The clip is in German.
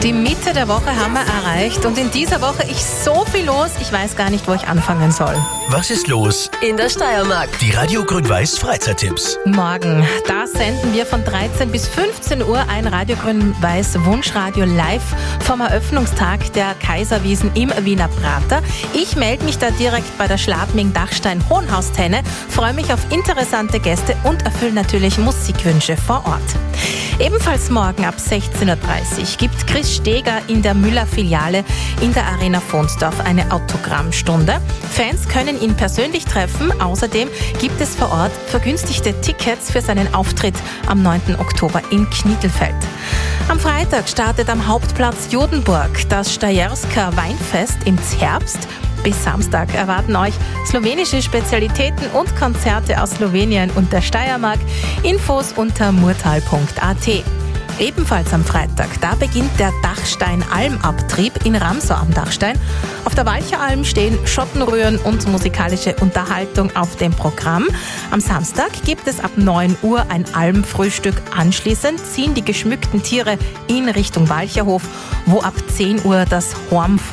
Die Mitte der Woche haben wir erreicht und in dieser Woche ist so viel los, ich weiß gar nicht, wo ich anfangen soll. Was ist los in der Steiermark? Die Radio Grün-Weiß Freizeittipps. Morgen, da senden wir von 13 bis 15 Uhr ein Radio Grün-Weiß Wunschradio live vom Eröffnungstag der Kaiserwiesen im Wiener Prater. Ich melde mich da direkt bei der Schladming-Dachstein-Hohenhaustenne, freue mich auf interessante Gäste und erfülle natürlich Musikwünsche vor Ort. Ebenfalls morgen ab 16.30 Uhr gibt Chris Steger in der Müller-Filiale in der Arena Vonsdorf eine Autogrammstunde. Fans können ihn persönlich treffen. Außerdem gibt es vor Ort vergünstigte Tickets für seinen Auftritt am 9. Oktober in Knittelfeld. Am Freitag startet am Hauptplatz Jodenburg das Steyerska Weinfest im Herbst. Bis Samstag erwarten euch slowenische Spezialitäten und Konzerte aus Slowenien und der Steiermark. Infos unter murtal.at. Ebenfalls am Freitag, da beginnt der Dachstein-Almabtrieb in Ramsau am Dachstein. Auf der Walcheralm stehen Schottenrühren und musikalische Unterhaltung auf dem Programm. Am Samstag gibt es ab 9 Uhr ein Almfrühstück. Anschließend ziehen die geschmückten Tiere in Richtung Walcherhof, wo ab 10 Uhr das Horm